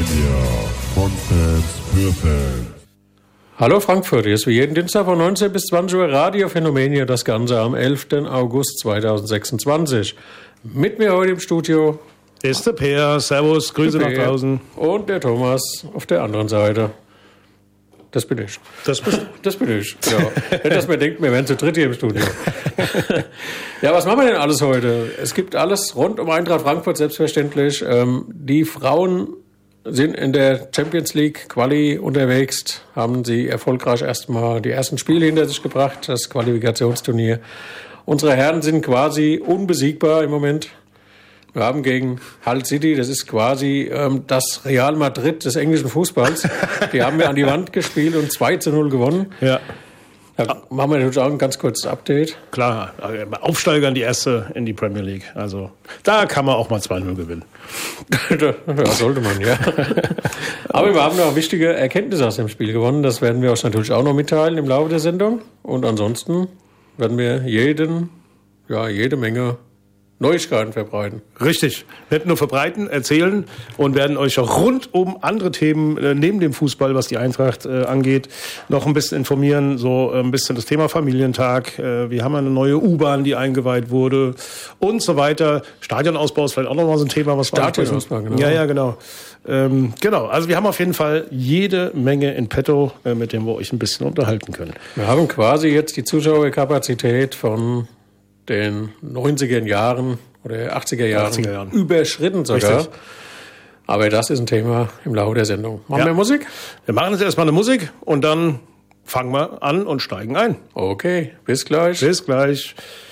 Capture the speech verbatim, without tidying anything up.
von Fans für Fans. Hallo Frankfurt, hier ist wie jeden Dienstag von neunzehn bis zwanzig Uhr Radio Phänomenia, das Ganze am elften August zweitausendsechsundzwanzig. Mit mir heute im Studio ist der Peer, servus, Grüße nach draußen. Und der Thomas auf der anderen Seite. Das bin ich. Das bist Das bin ich, ja. Nicht, dass man denkt, wir wären zu dritt hier im Studio. Ja, was machen wir denn alles heute? Es gibt alles rund um Eintracht Frankfurt, selbstverständlich. Ähm, die Frauen sind in der Champions League Quali unterwegs, haben sie erfolgreich erstmal die ersten Spiele hinter sich gebracht, das Qualifikationsturnier. Unsere Herren sind quasi unbesiegbar im Moment. Wir haben gegen Hull City, das ist quasi ähm, das Real Madrid des englischen Fußballs. Die haben wir an die Wand gespielt und zwei zu null gewonnen. Ja. Da machen wir natürlich auch ein ganz kurzes Update. Klar, Aufsteiger in die erste, in die Premier League. Also da kann man auch mal zwei null gewinnen. Ja, sollte man, ja. Aber wir haben noch wichtige Erkenntnisse aus dem Spiel gewonnen. Das werden wir euch natürlich auch noch mitteilen im Laufe der Sendung. Und ansonsten werden wir jeden, ja, jede Menge Neuigkeiten verbreiten. Richtig. Nicht nur verbreiten, erzählen und werden euch auch rund um andere Themen äh, neben dem Fußball, was die Eintracht äh, angeht, noch ein bisschen informieren. So äh, ein bisschen das Thema Familientag. Äh, wir haben eine neue U-Bahn, die eingeweiht wurde und so weiter. Stadionausbau ist vielleicht auch noch mal so ein Thema, was Stadionausbau, genau. Ja, ja, genau. Ähm, genau. Also wir haben auf jeden Fall jede Menge in petto, äh, mit dem wir euch ein bisschen unterhalten können. Wir haben quasi jetzt die Zuschauerkapazität von den neunziger Jahren oder achtziger Jahren, achtziger Jahren überschritten sogar. Richtig. Aber das ist ein Thema im Laufe der Sendung. Machen ja. wir Musik? Wir machen jetzt erstmal eine Musik und dann fangen wir an und steigen ein. Okay, bis gleich. Bis gleich.